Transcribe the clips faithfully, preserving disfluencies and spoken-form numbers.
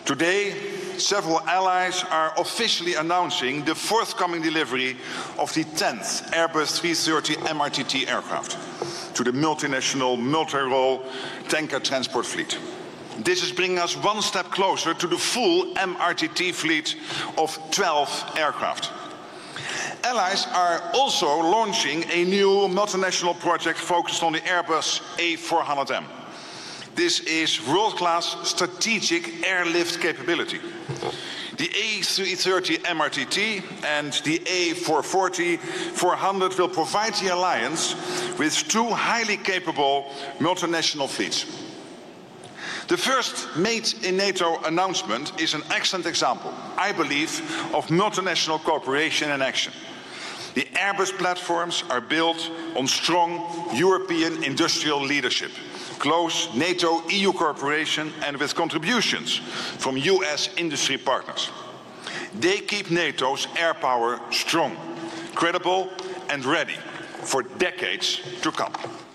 Today, several allies are officially announcing the forthcoming delivery of the tenth Airbus three thirty M R T T aircraft to the multinational, multi-role tanker transport fleet. This is bringing us one step closer to the full M R T T fleet of twelve aircraft. Allies are also launching a new multinational project focused on the Airbus A four hundred M. This is world-class strategic airlift capability. The A three thirty M R T T and the A four forty four hundred will provide the alliance with two highly capable multinational fleets. The first Made in NATO announcement is an excellent example, I believe, of multinational cooperation in action. The Airbus platforms are built on strong European industrial leadership, close NATO E U cooperation, and with contributions from U S industry partners. They keep NATO's air power strong, credible, and ready for decades to come.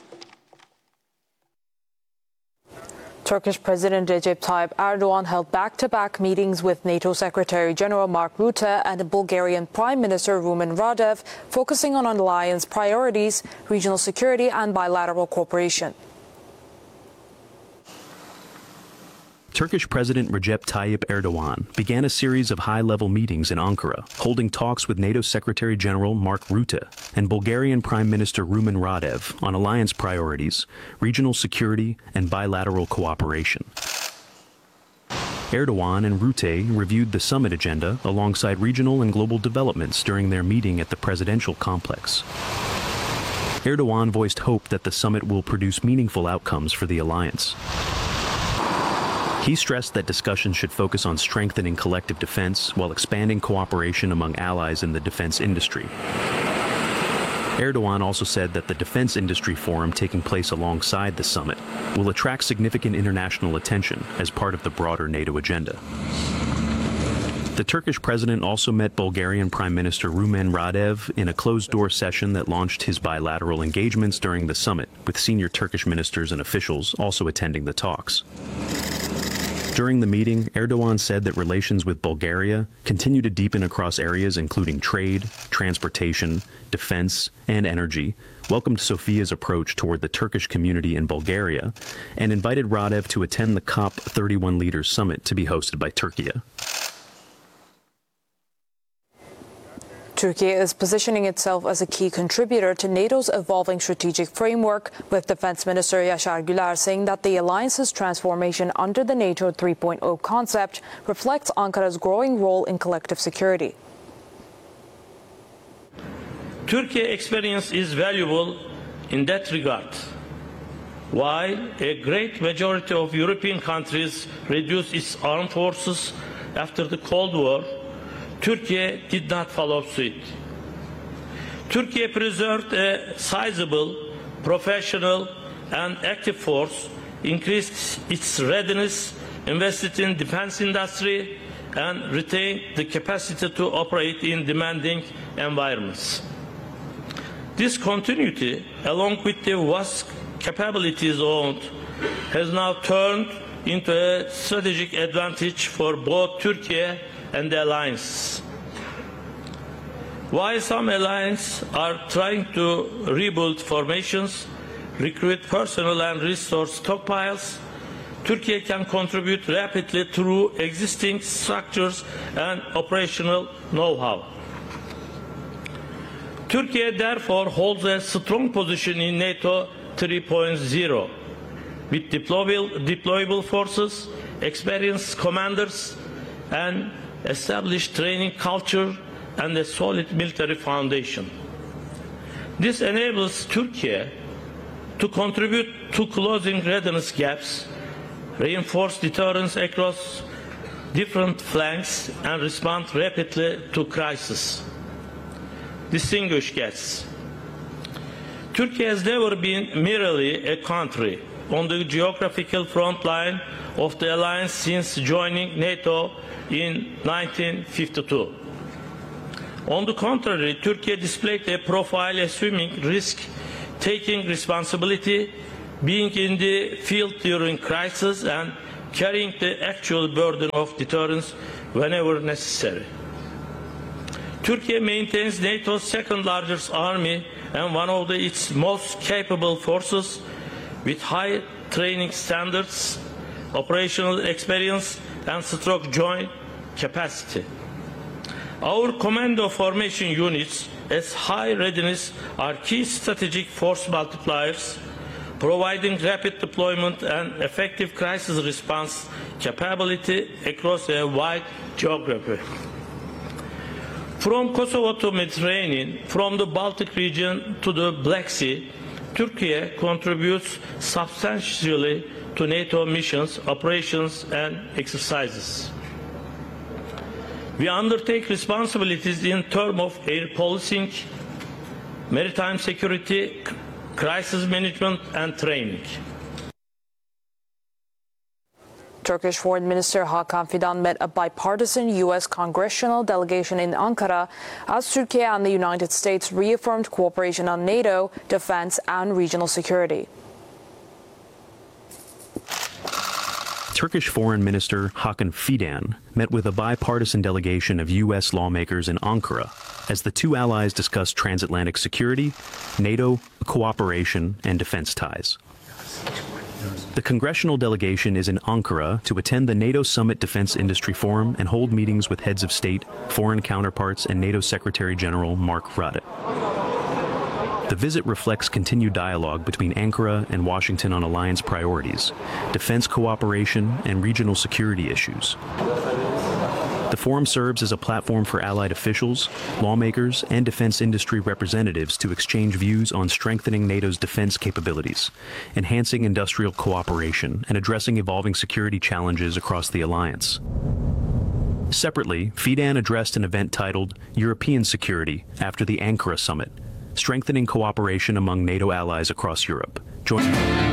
Turkish President Recep Tayyip Erdogan held back-to-back meetings with NATO Secretary-General Mark Rutte and Bulgarian Prime Minister Rumen Radev, focusing on alliance priorities, regional security and bilateral cooperation. Turkish President Recep Tayyip Erdogan began a series of high-level meetings in Ankara, holding talks with NATO Secretary-General Mark Rutte and Bulgarian Prime Minister Rumen Radev on alliance priorities, regional security, and bilateral cooperation. Erdogan and Rutte reviewed the summit agenda alongside regional and global developments during their meeting at the presidential complex. Erdogan voiced hope that the summit will produce meaningful outcomes for the alliance. He stressed that discussions should focus on strengthening collective defense while expanding cooperation among allies in the defense industry. Erdogan also said that the Defense Industry Forum taking place alongside the summit will attract significant international attention as part of the broader NATO agenda. The Turkish president also met Bulgarian Prime Minister Rumen Radev in a closed-door session that launched his bilateral engagements during the summit, with senior Turkish ministers and officials also attending the talks. During the meeting, Erdogan said that relations with Bulgaria continue to deepen across areas including trade, transportation, defense, and energy, welcomed Sofia's approach toward the Turkish community in Bulgaria, and invited Radev to attend the COP thirty-one Leaders Summit to be hosted by Turkey. Turkey is positioning itself as a key contributor to NATO's evolving strategic framework, with Defense Minister Yaşar Güler saying that the alliance's transformation under the NATO three point oh concept reflects Ankara's growing role in collective security. Turkey's experience is valuable in that regard. While a great majority of European countries reduced its armed forces after the Cold War, Turkey did not follow suit. Turkey preserved a sizable, professional and active force, increased its readiness, invested in defense industry and retained the capacity to operate in demanding environments. This continuity, along with the vast capabilities owned, has now turned into a strategic advantage for both Turkey and the alliance. While some alliances are trying to rebuild formations, recruit personnel and restore stockpiles, Turkey can contribute rapidly through existing structures and operational know-how. Turkey therefore holds a strong position in NATO three point oh, with deployable, deployable forces, experienced commanders, and established training culture and a solid military foundation. This enables Turkey to contribute to closing readiness gaps, reinforce deterrence across different flanks, and respond rapidly to crises. Distinguished guests, Turkey has never been merely a country on the geographical front line of the alliance since joining NATO in nineteen fifty-two. On the contrary, Turkey displayed a profile assuming risk, taking responsibility, being in the field during crisis, and carrying the actual burden of deterrence whenever necessary. Turkey maintains NATO's second largest army and one of the, its most capable forces with high training standards, operational experience and strong joint capacity. Our commando formation units as high readiness are key strategic force multipliers, providing rapid deployment and effective crisis response capability across a wide geography. From Kosovo to Mediterranean, from the Baltic region to the Black Sea, Turkey contributes substantially to NATO missions, operations and exercises. We undertake responsibilities in terms of air policing, maritime security, crisis management and training. Turkish Foreign Minister Hakan Fidan met a bipartisan U S congressional delegation in Ankara as Turkey and the United States reaffirmed cooperation on NATO, defense and regional security. Turkish Foreign Minister Hakan Fidan met with a bipartisan delegation of U S lawmakers in Ankara as the two allies discussed transatlantic security, NATO, cooperation, and defense ties. The congressional delegation is in Ankara to attend the NATO Summit Defense Industry Forum and hold meetings with heads of state, foreign counterparts, and NATO Secretary General Mark Rutte. The visit reflects continued dialogue between Ankara and Washington on alliance priorities, defense cooperation, and regional security issues. The forum serves as a platform for allied officials, lawmakers, and defense industry representatives to exchange views on strengthening NATO's defense capabilities, enhancing industrial cooperation, and addressing evolving security challenges across the alliance. Separately, Fidan addressed an event titled European Security after the Ankara summit, strengthening cooperation among NATO allies across Europe. Join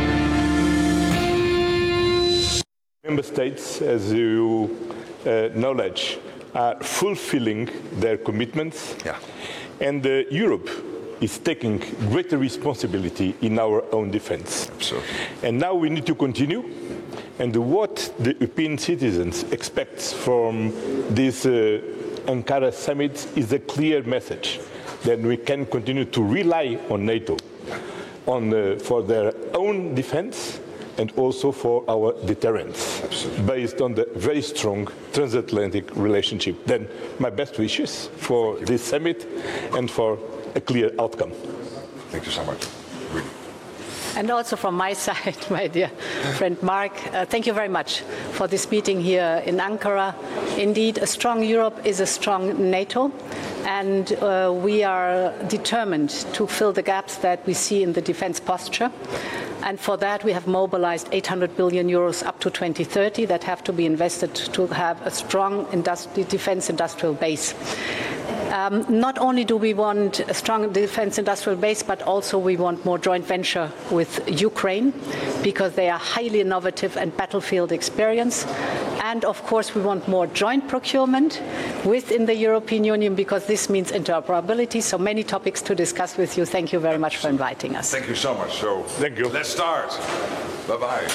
Member states, as you uh, knowledge, are fulfilling their commitments, yeah. and uh, Europe is taking greater responsibility in our own defense. Absolutely. And now we need to continue. And what the European citizens expect from this uh, Ankara summit is a clear message that we can continue to rely on NATO on, uh, for their own defense and also for our deterrence, Absolutely. Based on the very strong transatlantic relationship. Then my best wishes for this summit and for a clear outcome. Thank you so much. Really. And also from my side, my dear friend Mark, uh, thank you very much for this meeting here in Ankara. Indeed, a strong Europe is a strong NATO, and uh, we are determined to fill the gaps that we see in the defense posture. And for that, we have mobilized eight hundred billion euros up to twenty thirty that have to be invested to have a strong industri- defense industrial base. Um, not only do we want a strong defense industrial base, but also we want more joint venture with Ukraine, because they are highly innovative and battlefield experience. And of course, we want more joint procurement within the European Union, because this means interoperability. So many topics to discuss with you. Thank you very much for inviting us. Thank you so much. So, thank you. Let's start. Bye-bye.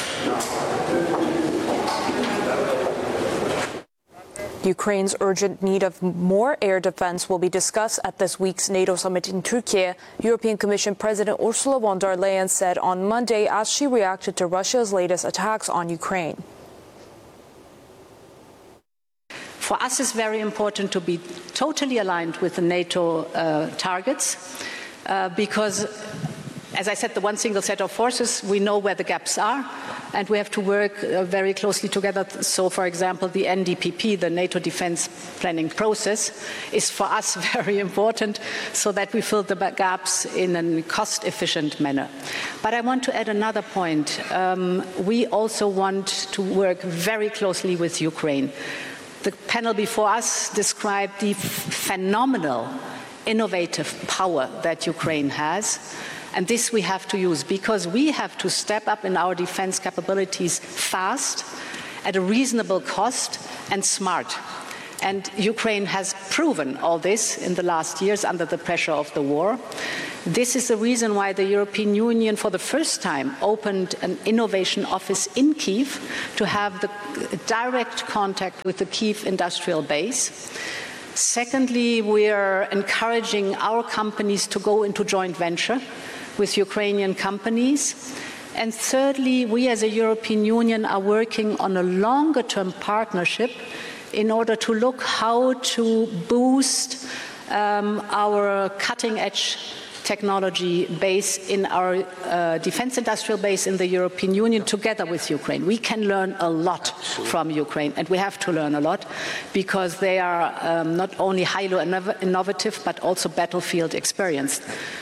Ukraine's urgent need of more air defense will be discussed at this week's NATO summit in Turkey. European Commission President Ursula von der Leyen said on Monday as she reacted to Russia's latest attacks on Ukraine. For us, it's very important to be totally aligned with the NATO uh, targets uh, because, as I said, the one single set of forces, we know where the gaps are, and we have to work uh, very closely together. So, for example, the N D P P, the NATO defense planning process, is for us very important so that we fill the gaps in a cost-efficient manner. But I want to add another point. Um, we also want to work very closely with Ukraine. The panel before us described the phenomenal, innovative power that Ukraine has. And this we have to use, because we have to step up in our defense capabilities fast, at a reasonable cost, and smart. And Ukraine has proven all this in the last years under the pressure of the war. This is the reason why the European Union, for the first time, opened an innovation office in Kyiv to have the direct contact with the Kyiv industrial base. Secondly, we are encouraging our companies to go into joint venture with Ukrainian companies. And thirdly, we as a European Union are working on a longer-term partnership in order to look how to boost um, our cutting-edge technology base in our uh, defense industrial base in the European Union together with Ukraine. We can learn a lot from Ukraine, and we have to learn a lot because they are um, not only highly innovative but also battlefield experienced.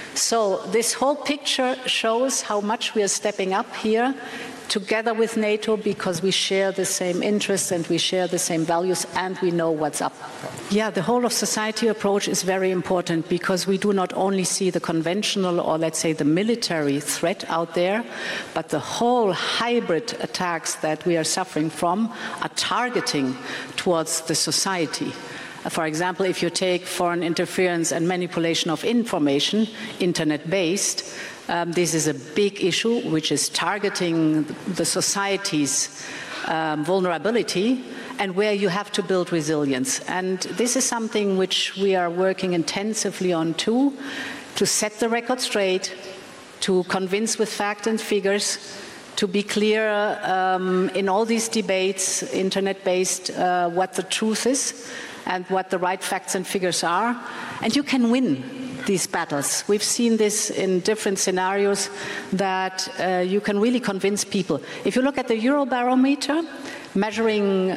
So this whole picture shows how much we are stepping up here together with NATO because we share the same interests and we share the same values and we know what's up. Yeah, the whole of society approach is very important because we do not only see the conventional or let's say the military threat out there, but the whole hybrid attacks that we are suffering from are targeting towards the society. For example, if you take foreign interference and manipulation of information, internet-based, Um, this is a big issue which is targeting the society's um, vulnerability and where you have to build resilience. And this is something which we are working intensively on too, to set the record straight, to convince with facts and figures, to be clear um, in all these debates, internet-based, uh, what the truth is and what the right facts and figures are. And you can win these battles. We've seen this in different scenarios that uh, you can really convince people. If you look at the Eurobarometer, measuring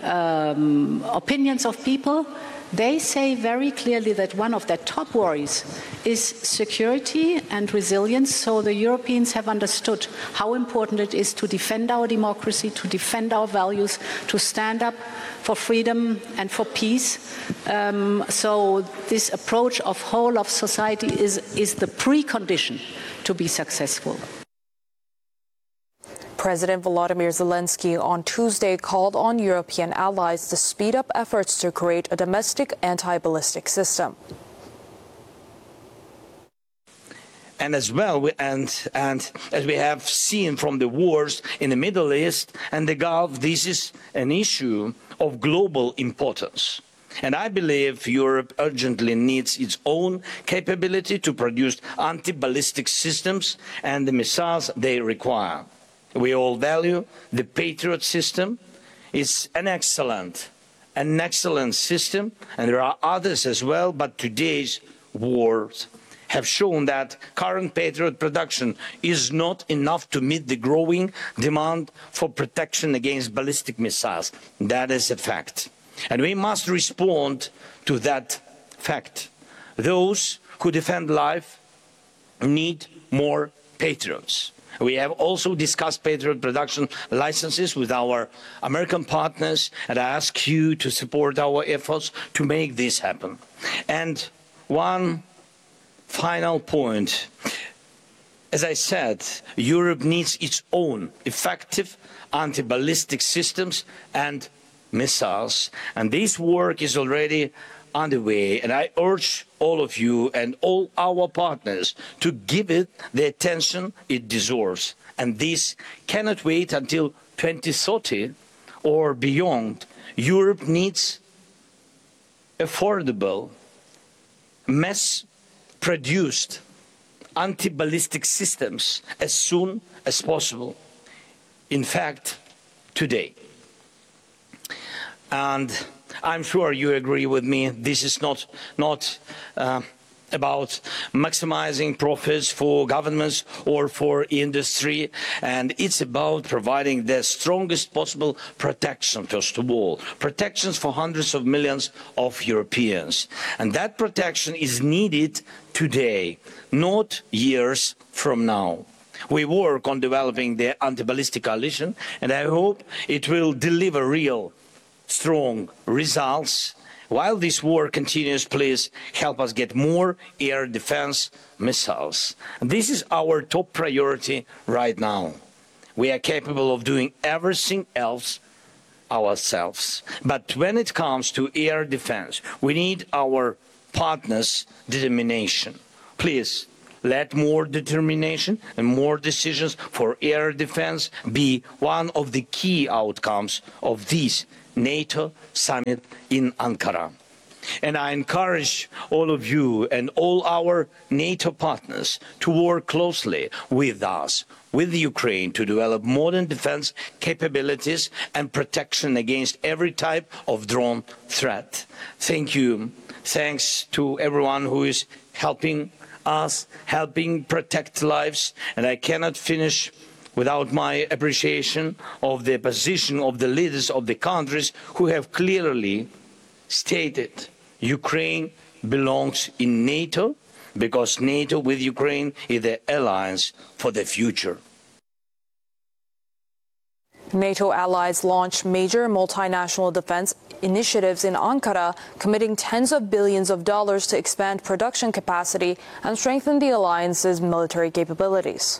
um, opinions of people, they say very clearly that one of their top worries is security and resilience. So the Europeans have understood how important it is to defend our democracy, to defend our values, to stand up for freedom and for peace. Um, so this approach of whole of society is, is the precondition to be successful. President Volodymyr Zelensky on Tuesday called on European allies to speed up efforts to create a domestic anti-ballistic system. And as well, we, and, and as we have seen from the wars in the Middle East and the Gulf, this is an issue of global importance. And I believe Europe urgently needs its own capability to produce anti-ballistic systems and the missiles they require. We all value the Patriot system. It's an excellent, an excellent system, and there are others as well, but today's wars have shown that current Patriot production is not enough to meet the growing demand for protection against ballistic missiles. That is a fact. And we must respond to that fact. Those who defend life need more Patriots. We have also discussed Patriot production licenses with our American partners, and I ask you to support our efforts to make this happen. And one final point. As I said, Europe needs its own effective anti-ballistic systems and missiles, and this work is already underway, and I urge all of you and all our partners to give it the attention it deserves. And this cannot wait until twenty thirty or beyond. Europe needs affordable, mass-produced anti-ballistic systems as soon as possible. In fact, today. And I'm sure you agree with me, this is not, not uh, about maximizing profits for governments or for industry, and it's about providing the strongest possible protection, first of all. Protections for hundreds of millions of Europeans. And that protection is needed today, not years from now. We work on developing the anti-ballistic coalition, and I hope it will deliver real strong results. While this war continues, please help us get more air defense missiles. And this is our top priority right now. We are capable of doing everything else ourselves. But when it comes to air defense, we need our partners' determination. Please, let more determination and more decisions for air defense be one of the key outcomes of this NATO summit in Ankara. And I encourage all of you and all our NATO partners to work closely with us, with Ukraine, to develop modern defense capabilities and protection against every type of drone threat. Thank you. Thanks to everyone who is helping us, helping protect lives. And I cannot finish without my appreciation of the position of the leaders of the countries who have clearly stated Ukraine belongs in NATO because NATO with Ukraine is the alliance for the future. NATO allies launched major multinational defense initiatives in Ankara, committing tens of billions of dollars to expand production capacity and strengthen the alliance's military capabilities.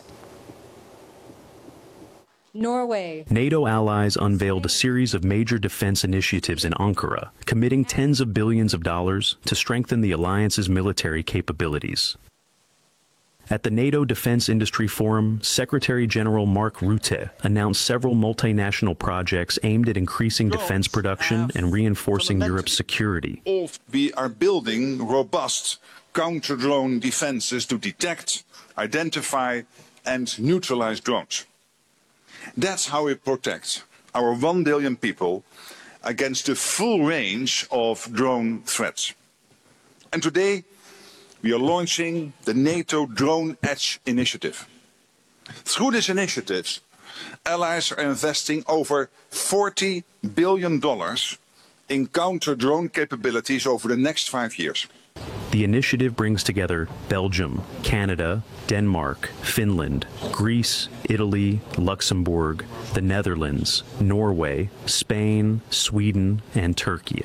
Norway. NATO allies unveiled a series of major defense initiatives in Ankara, committing tens of billions of dollars to strengthen the alliance's military capabilities. At the NATO Defense Industry Forum, Secretary General Mark Rutte announced several multinational projects aimed at increasing defense production and reinforcing Europe's security. We are building robust counter-drone defenses to detect, identify, and neutralize drones. That's how we protect our one billion people against the full range of drone threats. And today, we are launching the NATO Drone Edge initiative. Through this initiative, allies are investing over forty billion dollars in counter-drone capabilities over the next five years. The initiative brings together Belgium, Canada, Denmark, Finland, Greece, Italy, Luxembourg, the Netherlands, Norway, Spain, Sweden, and Turkey.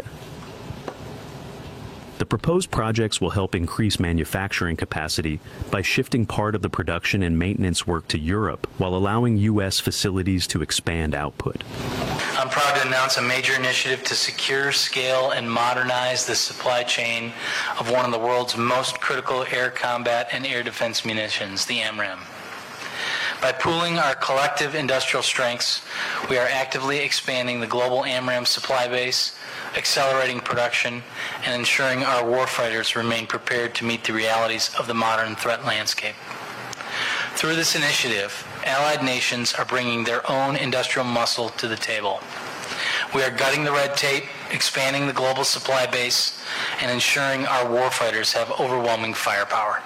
The proposed projects will help increase manufacturing capacity by shifting part of the production and maintenance work to Europe while allowing U S facilities to expand output. I'm proud to announce a major initiative to secure, scale, and modernize the supply chain of one of the world's most critical air combat and air defense munitions, the AMRAAM. By pooling our collective industrial strengths, we are actively expanding the global AMRAAM supply base, accelerating production, and ensuring our warfighters remain prepared to meet the realities of the modern threat landscape. Through this initiative, allied nations are bringing their own industrial muscle to the table. We are gutting the red tape, expanding the global supply base, and ensuring our warfighters have overwhelming firepower.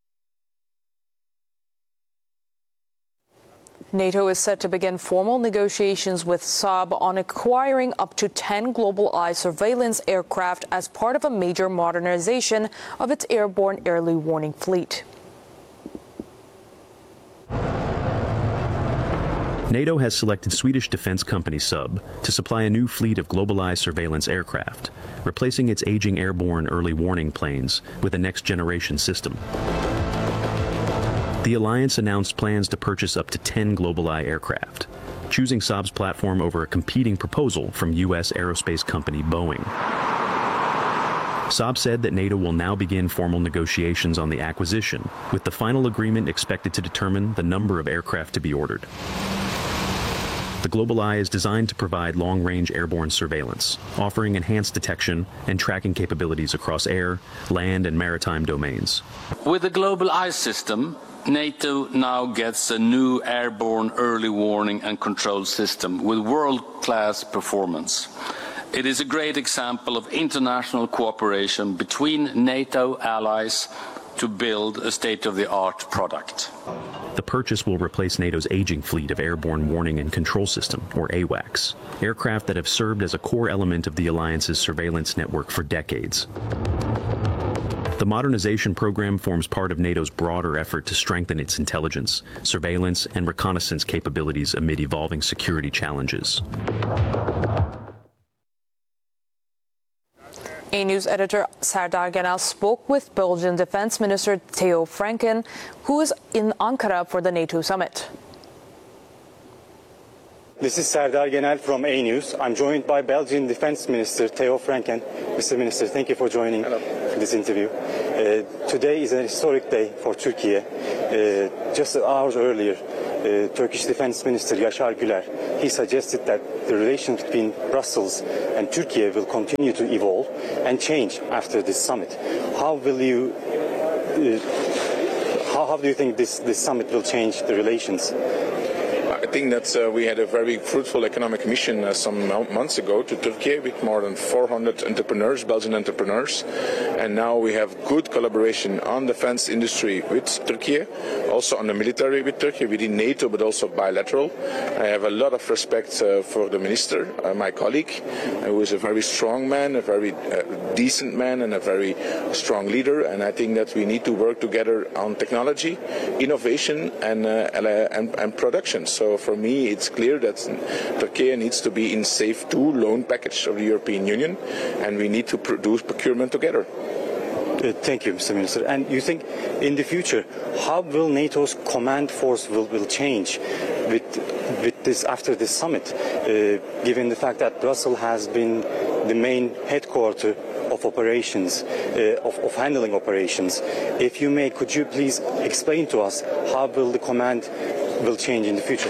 NATO is set to begin formal negotiations with Saab on acquiring up to ten GlobalEye surveillance aircraft as part of a major modernization of its airborne early warning fleet. NATO has selected Swedish defense company Saab to supply a new fleet of GlobalEye surveillance aircraft, replacing its aging airborne early warning planes with a next-generation system. The alliance announced plans to purchase up to ten GlobalEye aircraft, choosing Saab's platform over a competing proposal from U S aerospace company Boeing. Saab said that NATO will now begin formal negotiations on the acquisition, with the final agreement expected to determine the number of aircraft to be ordered. The GlobalEye is designed to provide long-range airborne surveillance, offering enhanced detection and tracking capabilities across air, land, and maritime domains. With the GlobalEye system, NATO now gets a new airborne early warning and control system with world-class performance. It is a great example of international cooperation between NATO allies to build a state-of-the-art product. The purchase will replace NATO's aging fleet of airborne warning and control system, or AWACS, aircraft that have served as a core element of the alliance's surveillance network for decades. The modernization program forms part of NATO's broader effort to strengthen its intelligence, surveillance, and reconnaissance capabilities amid evolving security challenges. A News editor Serdar Genel spoke with Belgian Defense Minister Theo Franken, who is in Ankara for the NATO summit. This is Serdar Genel from A News. I'm joined by Belgian Defense Minister Theo Franken. Mister Minister, thank you for joining Hello. this interview. Uh, today is an historic day for Turkey. Uh, just hours earlier, uh, Turkish Defense Minister Yaşar Güler, he suggested that the relations between Brussels and Turkey will continue to evolve and change after this summit. How will you, uh, how, how do you think this, this summit will change the relations? I think that uh, we had a very fruitful economic mission uh, some months ago to Turkey with more than four hundred entrepreneurs, Belgian entrepreneurs, and now we have good collaboration on defense industry with Turkey, also on the military with Turkey, within NATO, but also bilateral. I have a lot of respect uh, for the minister, uh, my colleague, who is a very strong man, a very uh, decent man, and a very strong leader, and I think that we need to work together on technology, innovation, and, uh, and, and production. So for me, it's clear that Turkey needs to be in SAFE two loan package of the European Union, and we need to produce procurement together. Uh, thank you, Mister Minister. And you think in the future, how will NATO's command force will, will change with with this after this summit, uh, given the fact that Brussels has been the main headquarters of operations, uh, of, of handling operations? If you may, could you please explain to us how will the command will change in the future?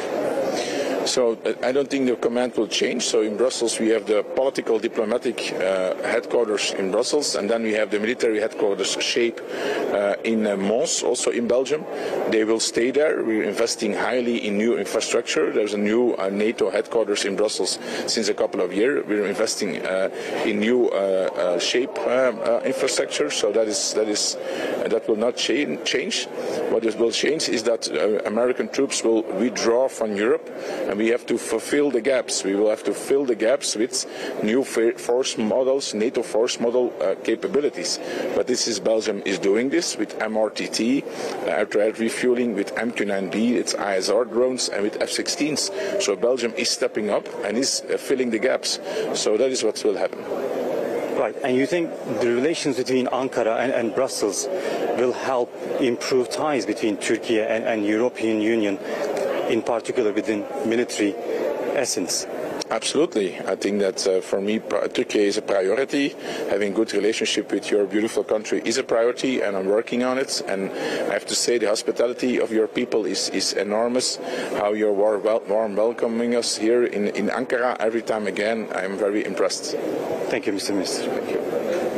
So I don't think the command will change. So in Brussels we have the political diplomatic uh, headquarters in Brussels, and then we have the military headquarters shape uh, in uh, Mons, also in Belgium. They will stay there. We're investing highly in new infrastructure. There's a new uh, NATO headquarters in Brussels since a couple of years. We're investing uh, in new uh, uh, shape uh, uh, infrastructure. So that is that is uh, that will not cha- change. What it will change is that uh, American troops will withdraw from Europe. And we have to fulfill the gaps. We will have to fill the gaps with new force models, NATO force model uh, capabilities. But this is Belgium is doing this with M R T T, air-to-air refueling, with M Q nine B, its I S R drones, and with F sixteens. So Belgium is stepping up and is uh, filling the gaps. So that is what will happen. Right, and you think the relations between Ankara and, and Brussels will help improve ties between Turkey and, and European Union, in particular within military essence? Absolutely. I think that uh, for me, Turkey is a priority. Having good relationship with your beautiful country is a priority, and I'm working on it. And I have to say the hospitality of your people is, is enormous. How you're warm, warm welcoming us here in, in Ankara every time again, I'm very impressed. Thank you, Mister Minister. Thank you.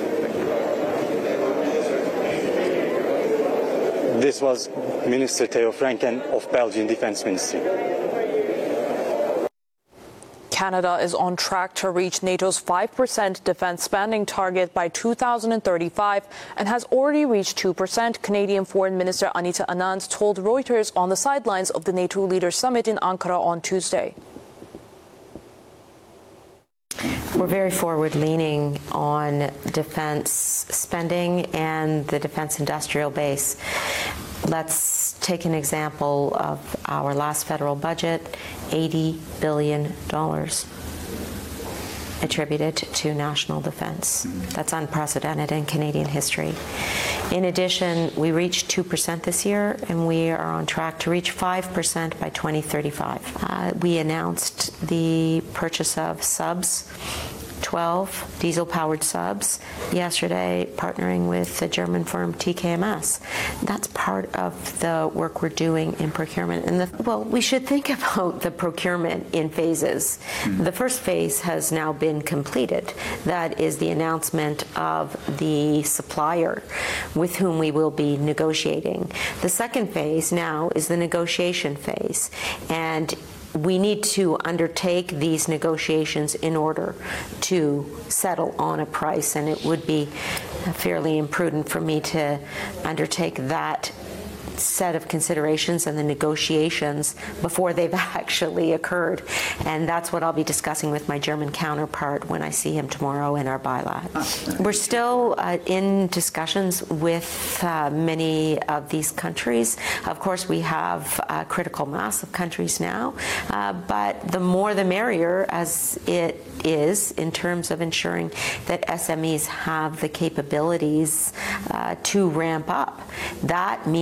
This was Minister Theo Franken of Belgian Defense Ministry. Canada is on track to reach NATO's five percent defense spending target by two thousand thirty-five and has already reached two percent, Canadian Foreign Minister Anita Anand told Reuters on the sidelines of the NATO Leaders Summit in Ankara on Tuesday. We're very forward-leaning on defense spending and the defense industrial base. Let's take an example of our last federal budget, eighty billion dollars attributed to national defense. That's unprecedented in Canadian history. In addition, we reached two percent this year, and we are on track to reach five percent by twenty thirty-five. Uh, we announced the purchase of subs, twelve diesel-powered subs yesterday, partnering with the German firm T K M S. That's part of the work we're doing in procurement. And the, well, we should think about the procurement in phases. Mm-hmm. The first phase has now been completed. That is the announcement of the supplier with whom we will be negotiating. The second phase now is the negotiation phase. And we need to undertake these negotiations in order to settle on a price, and it would be fairly imprudent for me to undertake that set of considerations and the negotiations before they've actually occurred. And that's what I'll be discussing with my German counterpart when I see him tomorrow in our bilat. We're still uh, in discussions with uh, many of these countries. Of course, we have a critical mass of countries now, uh, but the more the merrier, as it is in terms of ensuring that S M Es have the capabilities uh, to ramp up. That means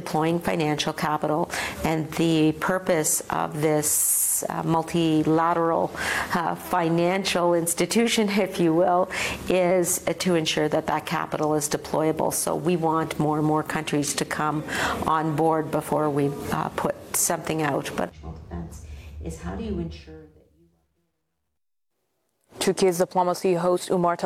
deploying financial capital. And the purpose of this uh, multilateral uh, financial institution, if you will, is to ensure that that capital is deployable. So we want more and more countries to come on board before we uh, put something out. But is how do you ensure that you... Turkey's diplomacy host Umar